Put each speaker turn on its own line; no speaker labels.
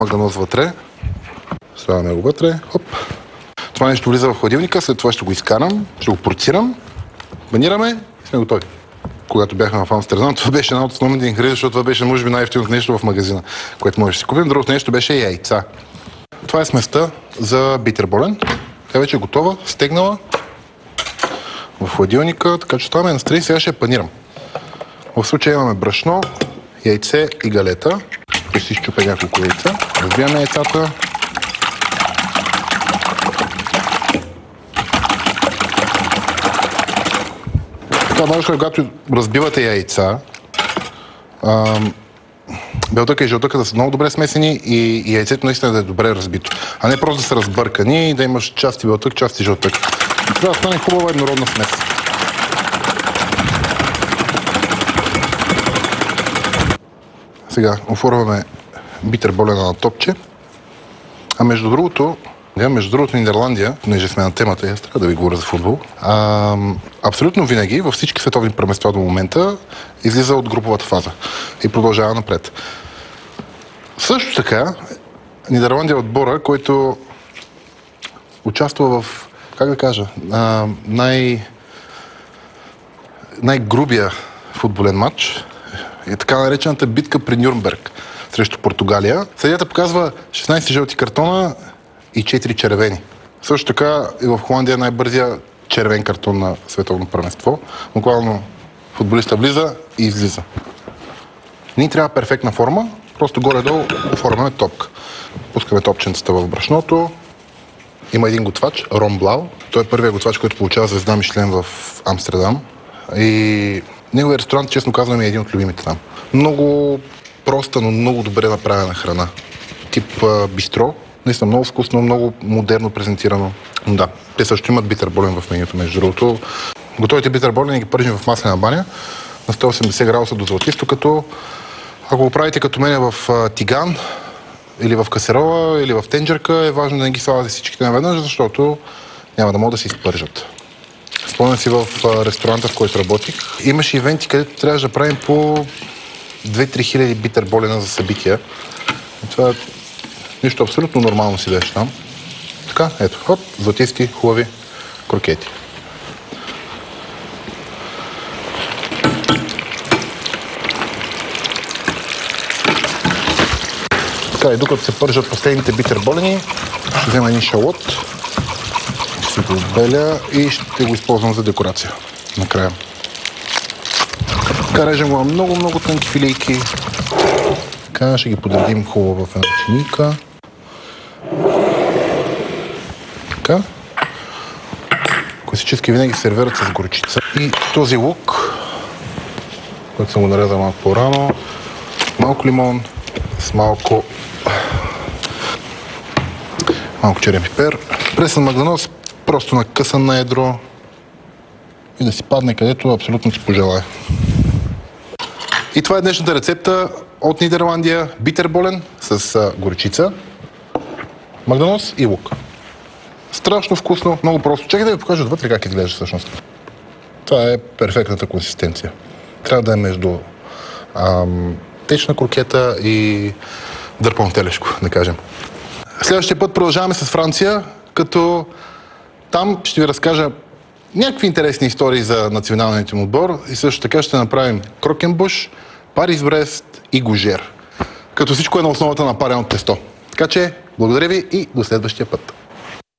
магданоз вътре. Слагаме го вътре. Хоп. Това нещо влиза в хладилника, след това ще го изкарам, ще го процирам, банираме и сме готови. Когато бяхме в Амстердам, това беше една от основните ни храни, защото това беше може би най-евтиното нещо в магазина, което можеш да си купим. Другото нещо беше яйца. Това е сместа за битерболен. Тя вече е готова, стегнала в хладилника, така че оставаме настрани. Сега ще я панирам. В случая имаме брашно, яйце и галета. Ще си изчупя няколко яйца. Разбиваме яйцата. Това важно е, когато разбивате яйца, белтъка и жълтъка да са много добре смесени и яйцето наистина да е добре разбито. А не просто да са разбъркани и да имаш части белтък, части жълтък. И това да стане хубава еднородна смес. Сега оформяме битерболена на топче. А между другото, Нидерландия, понеже сме на темата, аз трябва да ви говоря за футбол, абсолютно винаги, във всички световни първенства до момента, излиза от груповата фаза и продължава напред. Също така, Нидерландия е отбора, който участва в, как да кажа, най-грубия футболен матч, е така наречената битка при Нюрнберг срещу Португалия. Съдията показва 16 жълти картона и 4 червени. Също така и в Холандия най-бързия червен картон на световно първенство. Буквално футболиста влиза и излиза. Ни трябва перфектна форма, просто горе-долу оформяме топка. Пускаме топченцата в брашното. Има един готвач, Рон Блау. Той е първият готвач, който получава звезда Мишлен в Амстердам. И неговият ресторант, честно казвам, е един от любимите там. Много проста, но много добре направена храна. Тип бистро. Наистина много вкусно, много модерно презентирано. Да, те също имат битерболен в менюто, между другото. Готовите битерболени ги пържим в маслена баня на 180 градуса до златисто, като ако го правите като мен в тиган или в касерола или в тенджерка, е важно да не ги слагате всичките наведнъж, защото няма да могат да се изпържат. Спомням си в ресторанта, в който работих. Имаше ивенти, където трябваше да правим по 2-3 хиляди битерболена за събития. И това нещо абсолютно нормално си беше там. Така, ето, хоп, златисти, хубави крокети. Така, и докато се пържат последните битерболени, ще взема един шалот, ще си го отбеля и ще го използвам за декорация накрая. Така, режем го на много тънки филийки. Така, ще ги подредим хубаво в една чиника. Така. Класически винаги сервират с горчица. И този лук, който съм го нарезал малко по-рано, малко лимон, с малко черен пипер. Пресан магданоз, просто накъсан на едро и да си падне където абсолютно си пожелая. И това е днешната рецепта от Нидерландия. Битерболен с горчица, магданоз и лук. Страшно вкусно, много просто. Чакай да ви покажа отвътре как изглежда всъщност. Това е перфектната консистенция. Трябва да е между течна крокета и дърпано телешко, да кажем. Следващия път продължаваме с Франция, като там ще ви разкажа някакви интересни истории за националния им отбор и също така ще направим крокенбуш, Парис-Брест и Гужер. Като всичко е на основата на пареното тесто. Така че, благодаря ви и до следващия път.